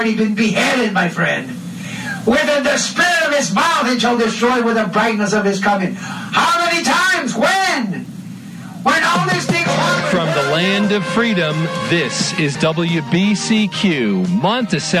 already been beheaded, my friend. Within the spirit of his mouth he shall destroy with the brightness of his coming. How many times? When? When all these things happen. From the land of freedom, this is WBCQ, Monticello.